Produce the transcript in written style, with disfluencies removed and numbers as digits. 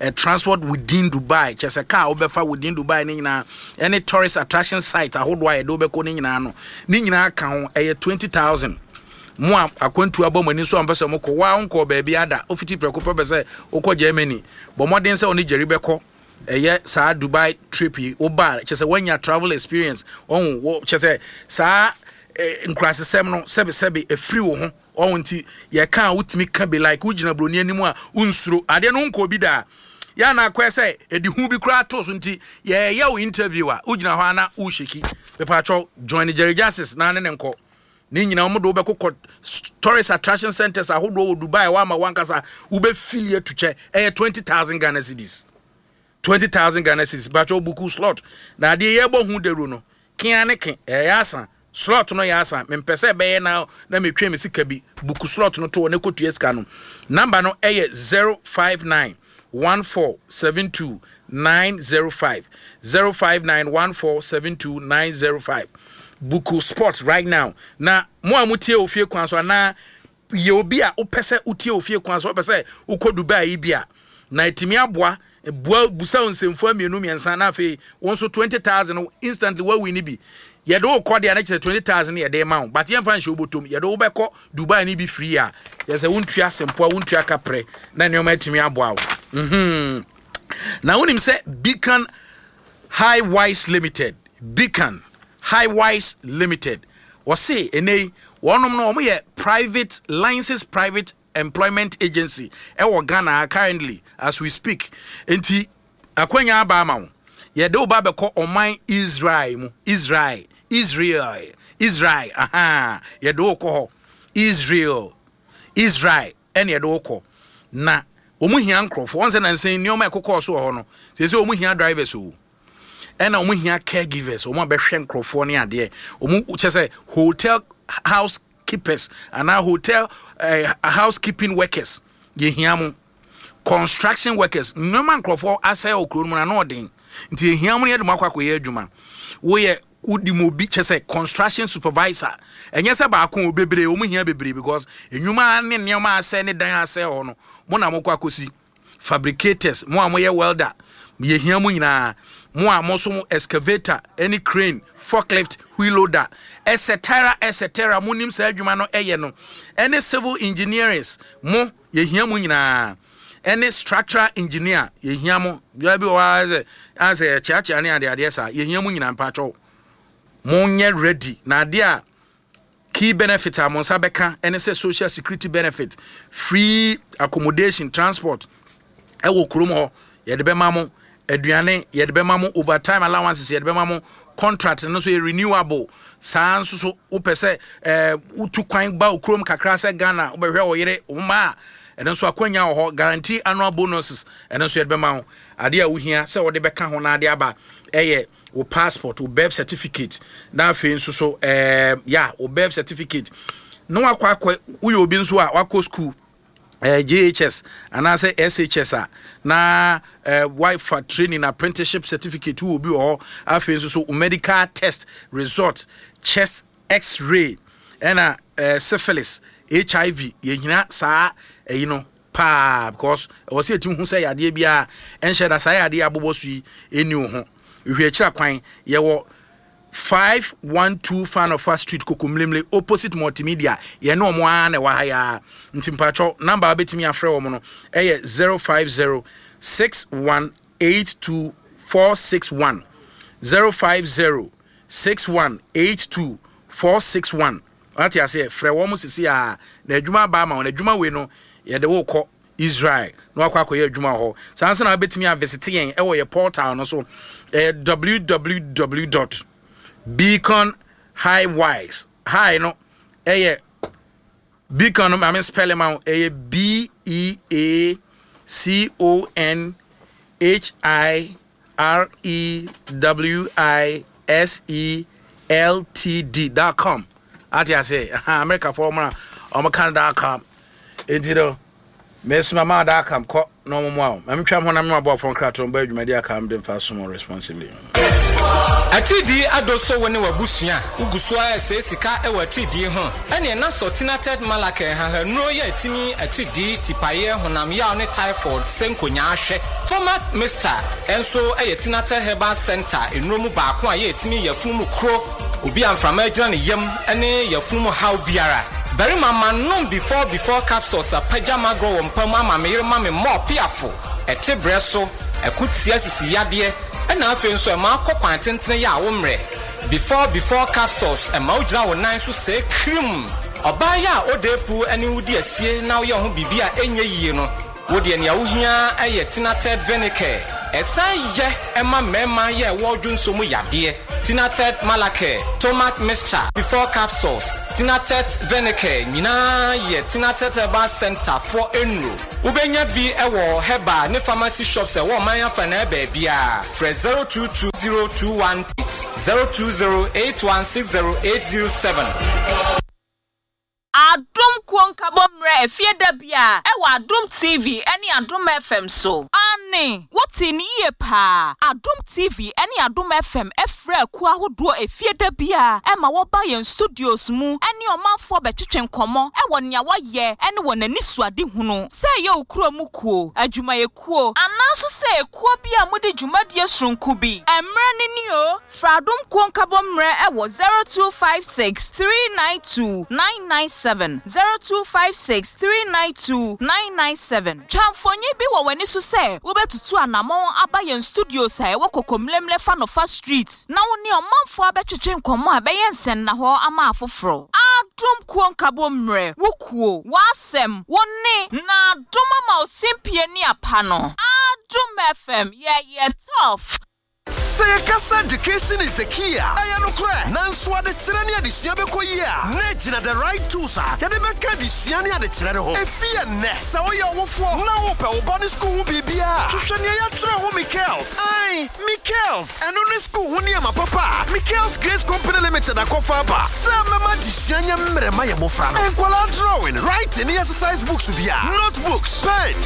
transport within Dubai. Just a car obefa within Dubai nina. Any tourist attraction site I hold why do beko nina no. Nina account 20,000. Moi akwantu abomani so ampese moko wa onko baabi ada ofiti preko pese okọ Germany but modern say oni jeri beko sa Dubai trip yi oba chese wanya travel experience on chese sa nkrasesem no sebe efiri wo ho on nti ye kan wutimi ka be like ugina broni animu a unsuro ade no nko bi da ya na akwa say edi hu bi kura to so nti ye wo interviewer ugina ho ana usheki be pa cho join Jerry Justice na ne nko ni nyina omo do be kokọ tourist attraction centers ahodo wo Dubai wa ma wankasa wo be filie to che 20,000 Ghana cedis 20,000 Ghana cedis ba cho buku slot na de ye bo hu deru no kian ne kin yasa slot no yasa mempese be ye na metwe me sika bi buku slot no to ne kotu eska no number no 059 1472 905 059 1472 905 Buku Sport right now. Na mo amutie ofie kwan so na ye obi a opese utie ofie kwan so opese ukọ Dubai bia na etimi aboa busa onsemfu amienu miensa na afi won so 20,000 instantly we win bi ye do ukọ de na 20,000 ye de ma but ye fan hye obotom ye do ubekọ Dubai ni bi free a ye se wontua sempo wontua kapre na ne o ma etimi aboa na wonim se Beacon Highwise Limited Highwise Limited. Was say ene wonom no omo private license private employment agency e Ghana currently as we speak. Enti akwanya aba ma wo. Ye de oba beko oman Israel. Aha. Ye de okọ Israel. Ene ye de okọ. Na omu hia nkrofo. Won say na nsen ni omo ekokọ so ho no. Say omu hia drivers o. And omu hia caregivers omu behwe nkrofo ne ade omu chese hotel housekeepers and hotel housekeeping workers ye hia mu construction workers no man nkrofo asay okro mu na no den nti ye hia mu ye de makwa ye adwuma wo ye udimobi chese construction supervisor enye se ba akon obebre omu hia bebre because enwuma ne neoma asay ne dan asay ho no mo na mokwa kosi fabricators mo amoye welder ye hia mu nyina mo amoso excavator any crane forklift wheel loader etc munim sa adwuma no eye no any civil engineers mo ye hia mu nyina any structural engineer ye hia mo bia bi wa as a chacha ne ade sa ye hia mu nyina mpacho mo nye ready na ade a key benefit amon sa beka any say social security benefit free accommodation transport e wo krom ho ye de be mamo aduane ye de be mamo overtime allowances ye de be mamo contract no so renewable sans so upese utu kwan ba okrom kakra se Ghana obehwe wo yere ma eno so akwanya ho guarantee annual bonuses eno so ye de be mamo ade a wohia se wo de beka ho na ade aba eye wo passport wo birth certificate na afi nso so wo birth certificate no akwa uyo obi nso a wako school JHS and I say SHS na wife training apprenticeship certificate who will be all after so medical test result chest x-ray and syphilis HIV yehina sa pa because was it who say ade bia enhye da say ade abobo su eni ho hwe kira kwan ye wo 512 Fanofa Street Kokumlemle opposite multimedia ye no mo ana wa haya ntimpacho number abetimi afre wo no 050 6182 461 050 6182 461 ati ase frɛ wo mo sisi a na adwuma ba ma na adwuma we no ye de wo kɔ Israel no akwa ye adwuma ho sanse na abetimi a visit yen e wo ye portal no so www.Beacon Highwise high no Beacon I mean spell him out BEACON HIREWISELTD.com ati I say America for Canada.com. Enti do Miss Mama da kam ko no mo. I'm twa ho na me abo from kraton ba adwumadi aka am dem fa so more responsibly. Atidi adoso woni wabusua uguso a se sika e watidi ho ene na Sortinated Malake ha nro ye timi atidi tipaye honam ya ne typhoid senkonya ahwe Tomat Mr enso e Tinated Herbal Center enromu baako a ye timi yafumu kro obi amframa agina ne yam ene yafumu how biara Very mama non before capsules a pajama grow on pama mamma mammy more piafo a tibresso a kutia yadie and nothing so a marco quantity ya umre before capsules a mauja or nine to say cream or buy ya or depu and you dear see now your home bibia any yeno would ya here a Tinated Vinegar a say ye emma mema ye wardun so mu yadie Tinated Malake, Tomat Mixture, before capsules, Tinated Vinegar, Nina ye Tinated Herbal Center for Enro. Ubenya bi ewo heba ne pharmacy shops ewo manya fana bebia. Fresh 022021 02081608007. Adum kwonka bomre fieda bia ewa Adum TV eni Adum FM so ani woti ni ye pa Adum TV eni Adum FM efre ku ahodo efieda bia ema wo ba yen studios mu eni omanfo betwetwe nkomo ewo nya wo ye eni wo nani suade hunu se ye okuro mu kuo adwuma ye kuo anaso se kuo bia mudi dwumadie sronku bi emre ni o fra Adum kwonka bomre ewo 0256392997 0256392997 Chamfonye bi wo wani so se wo betutu anamon abayen studio sai wo kokomlemle fa no fa street na wo ne omanfo abetwetwe nkomo abeyen sen na ho ama afoforo Adum kwonka bomre wo kuo wasem wo ne na adom ma osimpie ni apa no Adum FM yeah tough. Say education is the key. I no cry. Nanswa de tirani ade siabe ko yi a. Na the right tools a. Ya de meka de siani ade tirani ho. Efia ne. Sa wo ya wofo. Na wo pe wo ba ne school bibia. Hwehwe ya tra ho Michaels. Ai, Michaels. Eno ne school ho ne ma papa. Michaels Grace Company Limited akofa ba. Sa mama de sianya mrema ye mofra no. Enkwala drawing, writing, exercise books bia. Notebooks, pen